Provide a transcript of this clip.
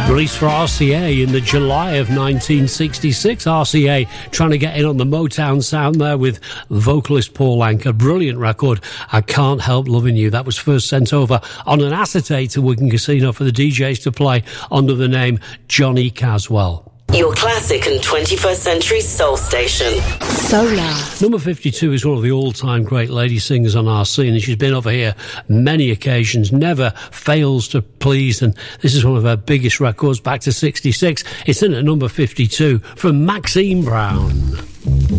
Released for RCA in the July of 1966. RCA trying to get in on the Motown sound there with vocalist Paul Anka. Brilliant record, I Can't Help Loving You. That was first sent over on an acetate to Wigan Casino for the DJs to play under the name Johnny Caswell. Your classic and 21st century soul station. Solar. Number 52 is one of the all-time great lady singers on our scene, and she's been over here many occasions, never fails to please, and this is one of her biggest records back to 66. It's in at number 52 from Maxine Brown.